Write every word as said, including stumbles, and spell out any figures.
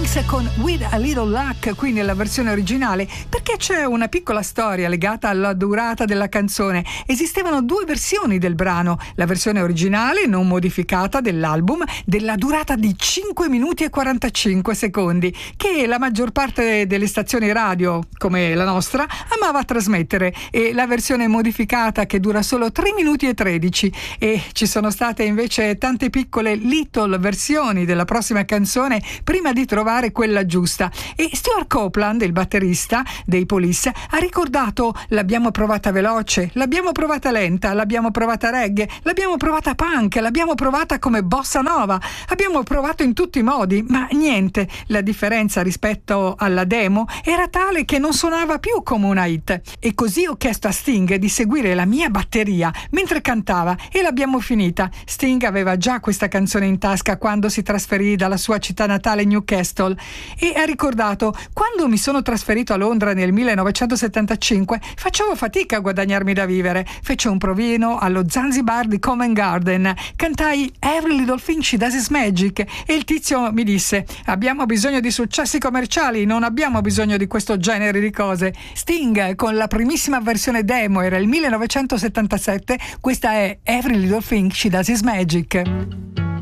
Kings con With a Little Luck qui nella versione originale, perché c'è una piccola storia legata alla durata della canzone. Esistevano due versioni del brano, la versione originale non modificata dell'album della durata di cinque minuti e quarantacinque secondi, che la maggior parte delle stazioni radio come la nostra amava trasmettere, e la versione modificata che dura solo tre minuti e tredici. E ci sono state invece tante piccole little versioni della prossima canzone prima di trovare quella giusta, e Stuart Copeland, il batterista dei Police, ha ricordato: l'abbiamo provata veloce, l'abbiamo provata lenta, l'abbiamo provata reggae, l'abbiamo provata punk, l'abbiamo provata come bossa nova, abbiamo provato in tutti i modi, ma niente, la differenza rispetto alla demo era tale che non suonava più come una hit. E così ho chiesto a Sting di seguire la mia batteria mentre cantava, e l'abbiamo finita. Sting aveva già questa canzone in tasca quando si trasferì dalla sua città natale Newcastle, e ha ricordato: quando mi sono trasferito a Londra nel millenovecentosettantacinque facevo fatica a guadagnarmi da vivere, fece un provino allo Zanzibar di Covent Garden, cantai Every Little Thing She Does Is Magic, e il tizio mi disse: abbiamo bisogno di successi commerciali, non abbiamo bisogno di questo genere di cose. Sting con la primissima versione demo era il millenovecentosettantasette, questa è Every Little Thing She Does Is Magic.